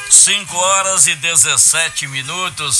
5h17,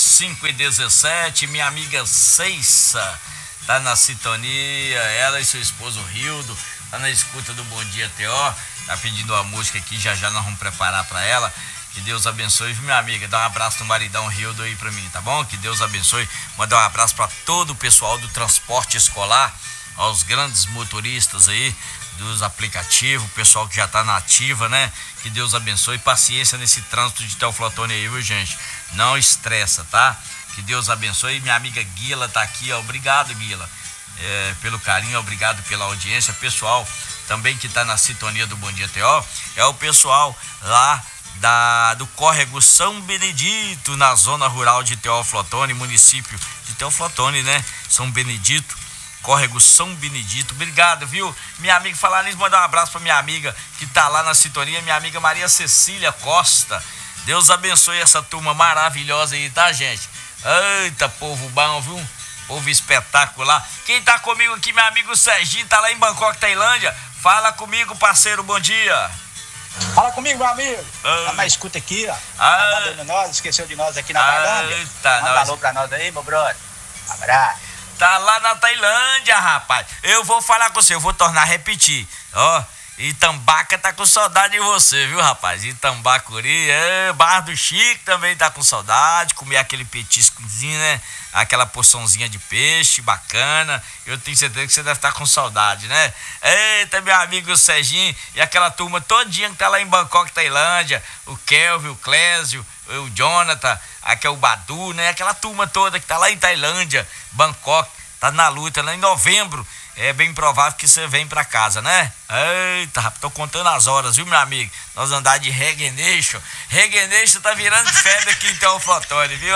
5h17, minha amiga Ceissa tá na sintonia, ela e seu esposo Rildo, tá na escuta do Bom Dia T.O., tá pedindo uma música aqui, já nós vamos preparar pra ela. Que Deus abençoe, minha amiga, dá um abraço no maridão Rildo aí pra mim, tá bom? Que Deus abençoe, mandar um abraço pra todo o pessoal do transporte escolar, aos grandes motoristas aí, dos aplicativos, o pessoal que já tá na ativa, né? Que Deus abençoe, paciência nesse trânsito de Teoflotone aí, viu, gente? Não estressa, tá? Que Deus abençoe. Minha amiga Guila tá aqui, ó. Obrigado, Guila, pelo carinho, obrigado pela audiência. Pessoal também que tá na sintonia do Bom Dia T.O. é o pessoal lá do córrego São Benedito, na zona rural de Teoflotone, município de Teoflotone, né? São Benedito, córrego São Benedito. Obrigado, viu? Minha amiga, falar nisso, mandar um abraço pra minha amiga que tá lá na sintonia, minha amiga Maria Cecília Costa. Deus abençoe essa turma maravilhosa aí, tá, gente? Eita, povo bom, viu? Povo espetacular. Quem tá comigo aqui, meu amigo Serginho, tá lá em Bangkok, Tailândia. Fala comigo, parceiro, bom dia. Fala comigo, meu amigo. Tá na escuta aqui, ó. Abandonando nós, esqueceu de nós aqui na Tailândia. Manda alô pra nós aí, meu brother. Abraço. Tá lá na Tailândia, rapaz. Eu vou falar com você, eu vou tornar a repetir. Ó, Itambaca tá com saudade de você, viu, rapaz? Itambacuri, Barra do Chico também tá com saudade. Comer aquele petiscozinho, né? Aquela porçãozinha de peixe bacana. Eu tenho certeza que você deve estar com saudade, né? Eita, meu amigo Serginho e aquela turma todinha que tá lá em Bangkok, Tailândia. O Kelvin, o Clésio, o Jonathan, aqui é o Badu, né? Aquela turma toda que tá lá em Tailândia, Bangkok, tá na luta lá em novembro. É bem provável que você vem pra casa, né? Eita, rapaz, tô contando as horas, viu, meu amigo? Nós andar de Regenation. Regenation tá virando febre aqui em Teoflotone, viu?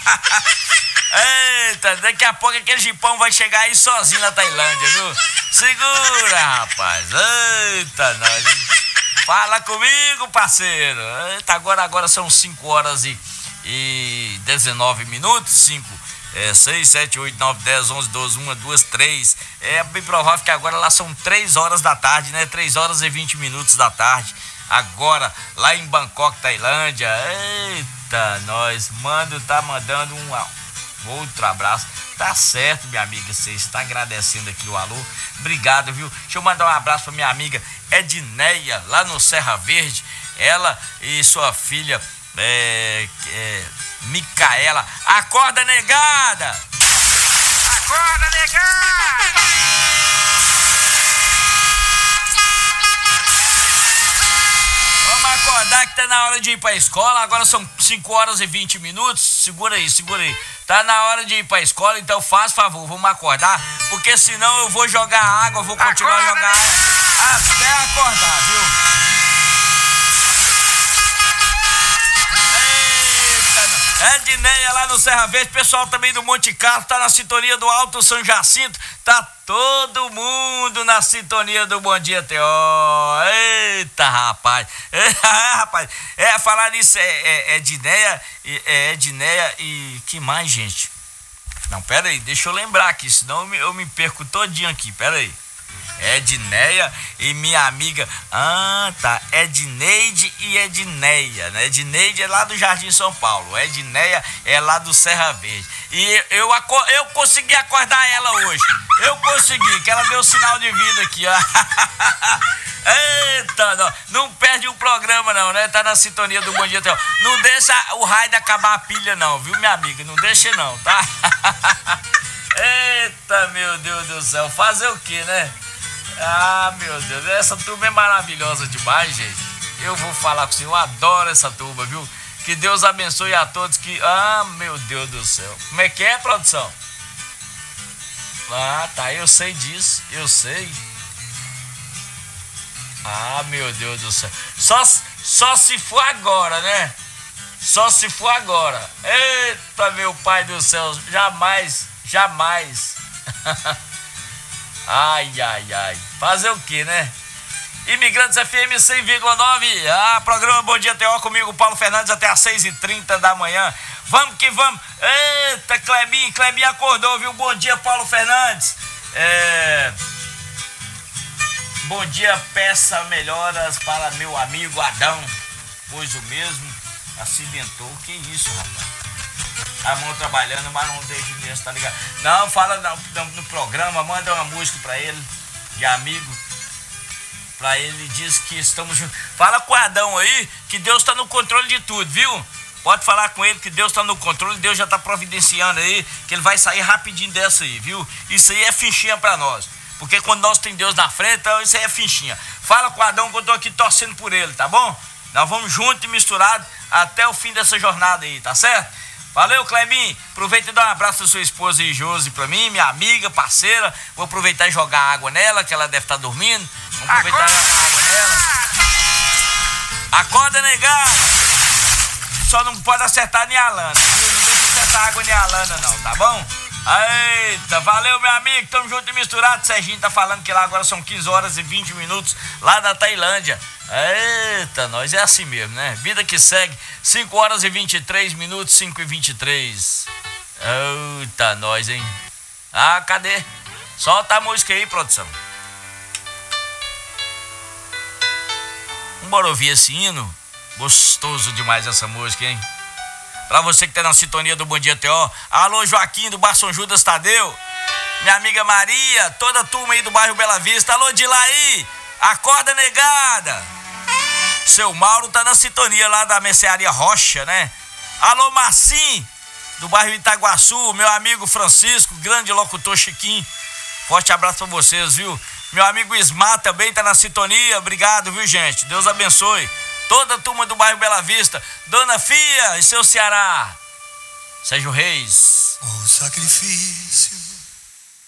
Eita, daqui a pouco aquele jipão vai chegar aí sozinho na Tailândia, viu? Segura, rapaz. Eita, nós. Fala comigo, parceiro. Eita, agora são 5h19. 6, 7, 8, 9, 10, 11, 12, 1, 2, 3. É bem provável que agora lá são 3 horas da tarde, né? 3h20 da tarde. Agora, lá em Bangkok, Tailândia. Eita, nós. Tá mandando um outro abraço. Tá certo, minha amiga. Você está agradecendo aqui o alô. Obrigado, viu? Deixa eu mandar um abraço pra minha amiga Edneia, lá no Serra Verde. Ela e sua filha, Micaela. Acorda, negada! Acorda, negada! Vamos acordar que tá na hora de ir pra escola. Agora são 5h20. Segura aí. Tá na hora de ir pra escola, então faz favor, vamos acordar, porque senão eu vou jogar água, vou continuar a jogar água até acordar, viu? Edneia lá no Serra Verde, pessoal também do Monte Carlo, tá na sintonia do Alto São Jacinto, tá todo mundo na sintonia do Bom Dia T.O. Eita, rapaz, rapaz, falar nisso, Edneia e que mais, gente? Não, pera aí, deixa eu lembrar aqui, senão eu me perco todinho aqui, pera aí. Edneia e minha amiga, tá, Edneide e Edneia, né? Edneide é lá do Jardim São Paulo, Edneia é lá do Serra Verde. E eu consegui acordar ela hoje, que ela deu sinal de vida aqui, ó. Eita, não perde um programa não, né? Tá na sintonia do Bom Dia T.O. Não deixa o raio acabar a pilha não, viu, minha amiga? Não deixa não, tá? Eita, meu Deus do céu, fazer o que, né? Ah, meu Deus, essa turma é maravilhosa demais, gente. Eu vou falar com você, eu adoro essa turma, viu? Que Deus abençoe a todos que... Ah, meu Deus do céu. Como é que é, produção? Ah, tá, eu sei disso, eu sei. Ah, meu Deus do céu. Só se for agora, né? Só se for agora. Eita, meu pai do céu, jamais. Ai. Fazer o que, né? Imigrantes FM 100,9. Programa Bom Dia T.O. comigo, Paulo Fernandes, até às 6h30 da manhã. Vamos que vamos. Eita, Clebinho acordou, viu? Bom dia, Paulo Fernandes. Bom dia, peça melhoras para meu amigo Adão. Pois o mesmo. Acidentou, que isso, rapaz? A mão trabalhando, mas não deixa de tá ligado? Não, fala no programa, manda uma música pra ele, de amigo. Pra ele, diz que estamos juntos. Fala com o Adão aí, que Deus tá no controle de tudo, viu? Pode falar com ele que Deus tá no controle, Deus já tá providenciando aí, que ele vai sair rapidinho dessa aí, viu? Isso aí é fichinha pra nós. Porque quando nós tem Deus na frente, então isso aí é fichinha. Fala com o Adão que eu tô aqui torcendo por ele, tá bom? Nós vamos juntos e misturados até o fim dessa jornada aí, tá certo? Valeu, Clebinho. Aproveita e dá um abraço da sua esposa aí, Josi, pra mim, minha amiga, parceira. Vou aproveitar e jogar água nela, que ela deve estar dormindo. Vamos aproveitar e jogar água nela. Acorda, negado. Só não pode acertar nem a Lana, viu? Não deixa acertar água nem a Lana, não, tá bom? Eita, valeu, meu amigo. Tamo junto e misturado. Serginho tá falando que lá agora são 15 horas e 20 minutos, lá da Tailândia. Eita, nós é assim mesmo, né? Vida que segue, 5 horas e 23 minutos, 5 e 23. Eita, nós, hein? Ah, cadê? Solta a música aí, produção. Bora ouvir esse hino. Gostoso demais essa música, hein? Pra você que tá na sintonia do Bom Dia T.O. Alô, Joaquim do Bar São Judas Tadeu. Minha amiga Maria, toda a turma aí do bairro Bela Vista. Alô, Dilaí, acorda, negada. Seu Mauro tá na sintonia lá da Mercearia Rocha, né? Alô, Marcinho, do bairro Itaguaçu. Meu amigo Francisco, grande locutor Chiquinho. Forte abraço pra vocês, viu? Meu amigo Ismar também tá na sintonia. Obrigado, viu, gente? Deus abençoe. Toda a turma do bairro Bela Vista. Dona Fia e seu Ceará. Sérgio Reis. O sacrifício